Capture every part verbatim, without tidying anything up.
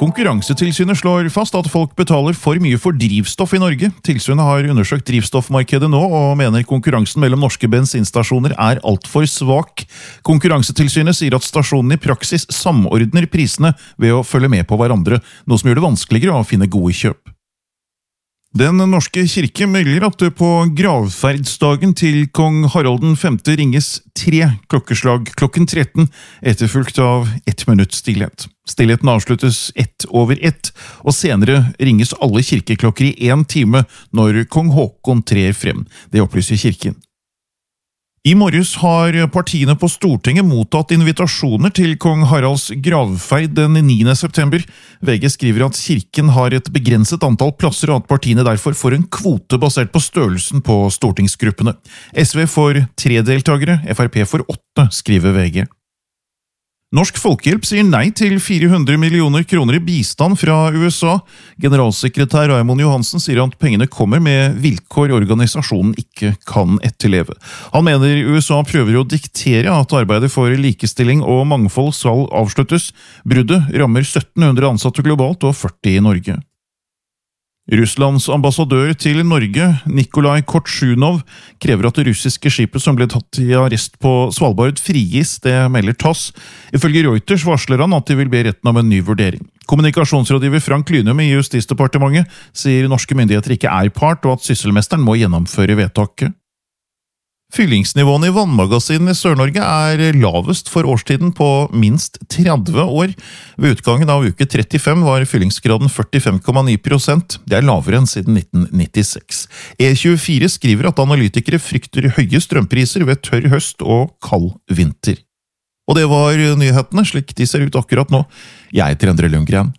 Konkurransetilsynet slår fast at folk betaler for mye for drivstoff i Norge. Tilsynet har undersøkt drivstoffmarkedet nå, og mener konkurransen mellom norske bensinstasjoner er alt for svak. Konkurransetilsynet sier at stasjonene i praksis samordner prisene ved å følge med på hverandre, noe som gjør det vanskeligere å finne gode kjøp. Den norske kirke melder at det på gravferdsdagen til kong Harald den femte ringes tre klokkeslag klokken tretten, etterfulgt av ett minutt stillhet. Stillheten avsluttes ett over ett, og senere ringes alle kirkeklokker i en time når kong Håkon trer frem. Det opplyser kirken. I morges har partiene på Stortinget mottatt invitasjoner til kong Haralds gravferd den niende september. V G skriver at kirken har et begrenset antall plasser, og at partiene derfor får en kvote basert på størrelsen på stortingsgruppene. S V får tre deltagere, F R P får åtte, skriver V G. Norsk Folkehjelp sier nei til fire hundre millioner kroner i bistand fra U S A. Generalsekretær Raymond Johansen sier at pengene kommer med vilkår organisasjonen ikke kan etterleve. Han mener U S A prøver å diktere at arbeidet for likestilling og mangfold skal avsluttes. Bruddet rammer sytten hundre ansatte globalt og førti i Norge. Russlands ambassadør til Norge, Nikolai Kortsjunov, krever at det russiske skipet som ble tatt i arrest på Svalbard frigis, det melder TASS. Ifølge Reuters varsler han at de vil be retten om en ny vurdering. Kommunikasjonsrådgiver Frank Lynum i Justisdepartementet sier norske myndigheter ikke er part, og at sysselmesteren må gjennomføre vedtaket. Fyllingsnivåene i vannmagasinene i Sør-Norge er lavest for årstiden på minst tretti år. Ved utgangen av uke trettifem var fyllingsgraden førtifem komma ni prosent. Det er lavere enn siden nitten nittiseks. E tjuefire skriver at analytikere frykter høye strømpriser ved tørr høst og kald vinter. Og det var nyhetene, slik de ser ut akkurat nå. Jeg heter Endre Lundgren.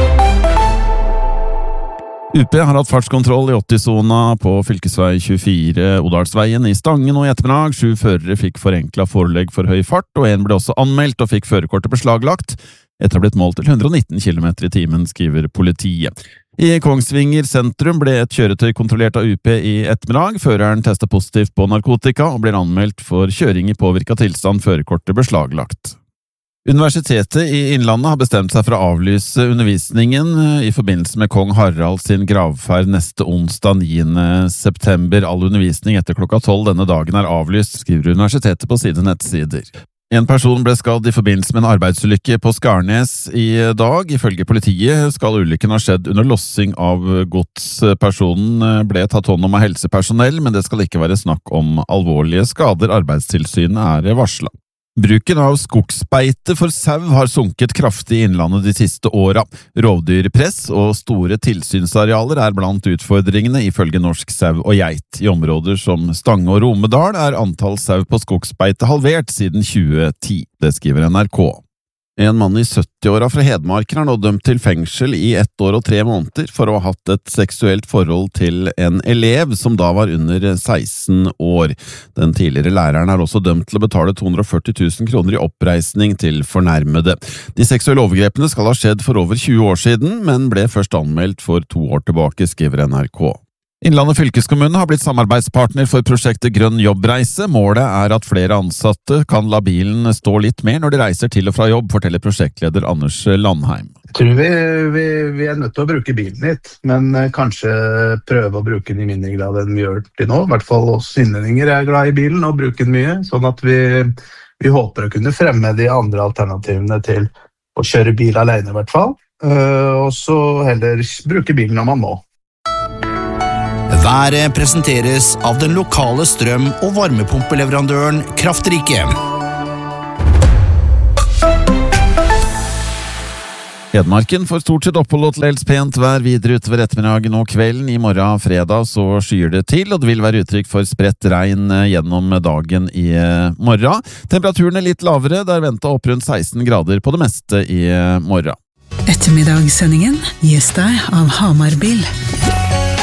U P har hatt fartskontroll i åtti-sona på fylkesvei tjuefire Odalsveien i Stangen og i ettermiddag. Sju førere fikk forenklet forelegg for høy fart, og en ble også anmeldt og fikk førerkortet beslaglagt. Etter å ha blitt målt til hundre og nitten kilometer i timen, skriver politiet. I Kongsvinger sentrum ble et kjøretøy kontrollert av U P i ettermiddag. Føreren testet positivt på narkotika og ble anmeldt for kjøring i påvirket tilstand, førerkortet beslaglagt. Universitetet i Innlandet har bestemt seg for å avlyse undervisningen i forbindelse med kong Harald sin gravferd neste onsdag niende september. All undervisning etter klokka tolv denne dagen er avlyst, skriver universitetet på sine nettsider. En person ble skadd i forbindelse med en arbeidsulykke på Skarnes i dag. Ifølge politiet skal ulykken ha skjedd under lossing av gods. Personen ble tatt hånd om av helsepersonell, men det skal ikke være snakk om alvorlige skader. Arbeidstilsynet er varslet. Bruken av skogsbeite for sau har sunket kraftig i Innlandet de siste åra. Rovdyrpress og store tilsynsarealer er blant utfordringene ifølge Norsk Sau og Geit. I områder som Stange og Romedal er antall sau på skogsbeite halvert siden tjue ti. Det skriver N R K. En mann i sytti-åra fra Hedmark er nå dømt til fengsel i ett år og tre måneder for å ha hatt et seksuelt forhold til en elev som da var under seksten år. Den tidligere læreren er også dømt til å betale to hundre og førti tusen kroner i oppreisning til fornærmede. De seksuelle overgrepene skal ha skjedd for over tjue år siden, men ble først anmeldt for to år tilbake, skriver N R K. Innlandet fylkeskommune har blitt samarbeidspartner for prosjektet Grønn jobbreise. Målet er at flere ansatte kan la bilen stå litt mer når de reiser til og fra jobb, forteller prosjektleder Anders Landheim. Jeg tror vi, vi, vi er nødt til å bruke bilen litt, men kanskje prøve å bruke den i mindre grad enn vi gjør til nå. I hvert fall oss innlendinger er glad i bilen og bruker den mye, sånn at vi, vi håper å kunne fremme de andre alternativene til å kjøre bil alene i hvert fall, og så heller bruke bilen når man må. Været presenteres av den lokale strøm- og varmepumpeleverandøren Kraftrike. Hedmarken får stort sett opphold og til dels pent vær videre utover ettermiddagen og kvelden. I morgen fredag så skyer det til, og det vil være uttrykk for spredt regn gjennom dagen i morgen. Temperaturen er litt lavere, det er ventet opp rundt seksten grader på det meste i morgen. Ettermiddagssendingen gis deg av Hamarbil.